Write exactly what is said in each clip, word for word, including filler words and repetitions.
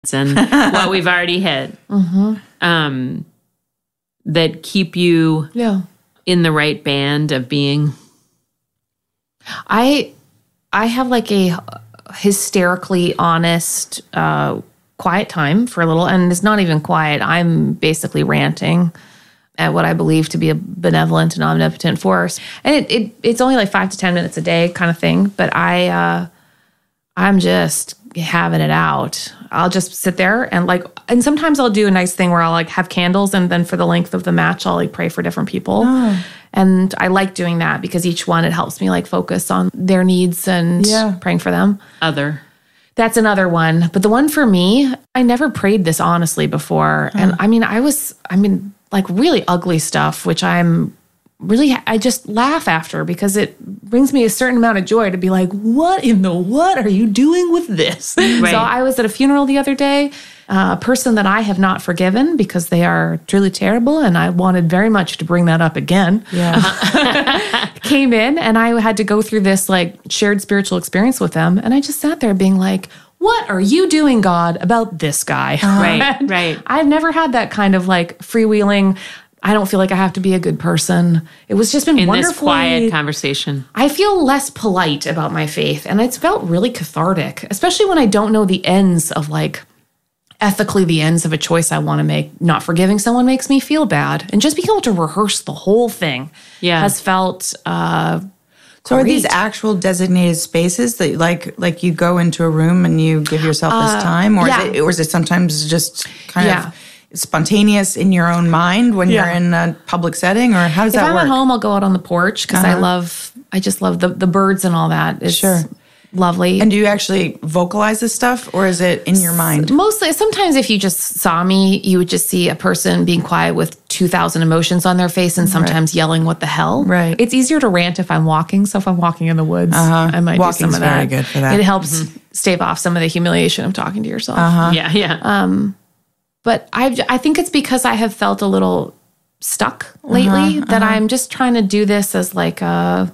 and what we've already hit, mm-hmm. um, that keep you yeah. in the right band of being? I I have like a hysterically honest, uh, quiet time for a little, and it's not even quiet. I'm basically ranting at what I believe to be a benevolent and omnipotent force. And it, it it's only like five to ten minutes a day kind of thing, but I uh, I'm just having it out. I'll just sit there and like, and sometimes I'll do a nice thing where I'll like have candles, and then for the length of the match, I'll like pray for different people. Oh. And I like doing that because each one, it helps me like focus on their needs and yeah. praying for them. Other. That's another one. But the one for me, I never prayed this honestly before. Huh. And I mean, I was, I mean, like really ugly stuff, which I'm really, I just laugh after because it brings me a certain amount of joy to be like, what in the what are you doing with this? Right. So I was at a funeral the other day, uh, a person that I have not forgiven because they are truly terrible. And I wanted very much to bring that up again. Yeah. Came in and I had to go through this like shared spiritual experience with them. And I just sat there being like, what are you doing, God, about this guy? Right, right. I've never had that kind of like freewheeling, I don't feel like I have to be a good person. It was just been in wonderful. this quiet conversation. I feel less polite about my faith, and it's felt really cathartic, especially when I don't know the ends of like ethically the ends of a choice I want to make. Not forgiving someone makes me feel bad, and just being able to rehearse the whole thing yeah. has felt. Uh, So are these great. actual designated spaces that like like you go into a room and you give yourself Uh, this time, or yeah. is it or is it sometimes just kind Yeah. of spontaneous in your own mind when Yeah. you're in a public setting, or how does If that I'm work? at home, I'll go out on the porch because I Uh-huh. love. I just love the the birds and all that. It's Sure. lovely. And do you actually vocalize this stuff, or is it in your mind? Mostly, sometimes if you just saw me, you would just see a person being quiet with two thousand emotions on their face and sometimes yelling, what the hell? Right. It's easier to rant if I'm walking. So if I'm walking in the woods, Uh-huh. I might Walking's do some of that. very good for that. It helps stave off some of the humiliation of talking to yourself. Uh-huh. Yeah, yeah. Um, but I I think it's because I have felt a little stuck lately Uh-huh, that uh-huh. I'm just trying to do this as like a,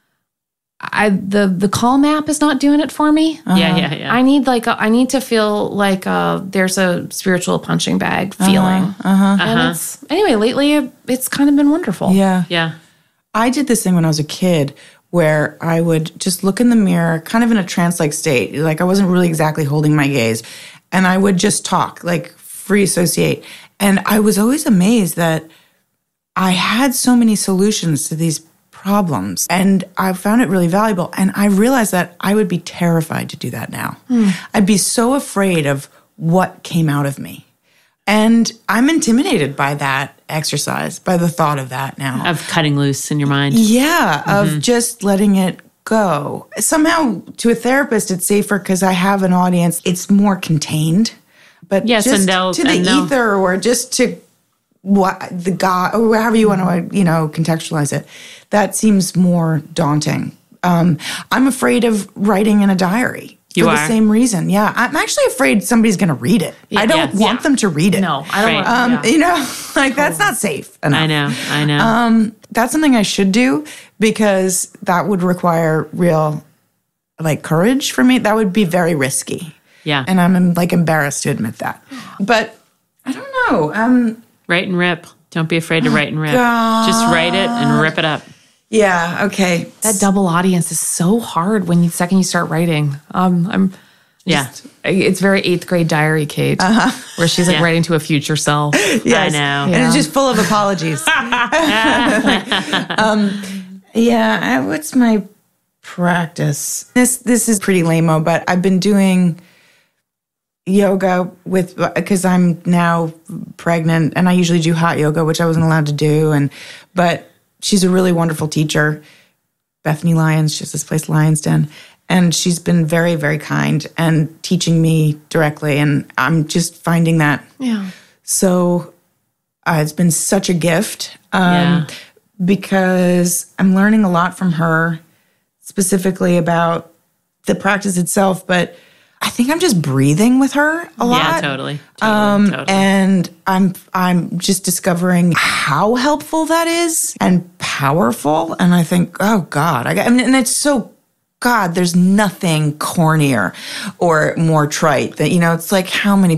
I the the calm app is not doing it for me. Yeah, yeah, yeah. I need like a, I need to feel like uh there's a spiritual punching bag feeling. Uh-huh. And Uh-huh. it's anyway lately it, it's kind of been wonderful. Yeah. Yeah. I did this thing when I was a kid where I would just look in the mirror, kind of in a trance-like state. Like I wasn't really exactly holding my gaze. And I would just talk, like free associate. And I was always amazed that I had so many solutions to these problems. And I found it really valuable. And I realized that I would be terrified to do that now. Hmm. I'd be so afraid of what came out of me. And I'm intimidated by that exercise, by the thought of that now. Of cutting loose in your mind. Yeah, Mm-hmm. of just letting it go. Somehow, to a therapist, it's safer because I have an audience. It's more contained. But Yes, just and they'll- to the and they'll- ether, or just to what the God, or however you want to, you know, contextualize it, that seems more daunting. Um, I'm afraid of writing in a diary. You for are? the same reason. Yeah, I'm actually afraid somebody's going to read it. I don't yes. want Yeah. them to read it. No, I don't Right. want Um, yeah. You know, like that's not safe enough. I know, I know. Um, that's something I should do because that would require real, like, courage for me. That would be very risky. yeah. And I'm, like, embarrassed to admit that. But I don't know. Um, Write and rip. Don't be afraid to write and rip. God. Just write it and rip it up. yeah, okay. That double audience is so hard when you second you start writing. Um, I'm Yeah. just, it's very eighth grade diary, Kate, uh-huh. where she's like Yeah. writing to a future self. Yes. I know. And it's Yeah. just full of apologies. um, yeah, I- what's my practice? This this is pretty lame-o, but I've been doing yoga with, because I'm now pregnant, and I usually do hot yoga, which I wasn't allowed to do. And but she's a really wonderful teacher, Bethany Lyons. She has this place, Lyons Den. And she's been very, very kind and teaching me directly. And I'm just finding that Yeah. so uh, it's been such a gift um, Yeah. because I'm learning a lot from her, specifically about the practice itself. But I think I'm just breathing with her a lot. Yeah, totally. Totally, Um, totally. And I'm I'm just discovering how helpful that is and powerful. And I think, oh God, I, got, I mean, and it's so God, there's nothing cornier or more trite that, you know, it's like how many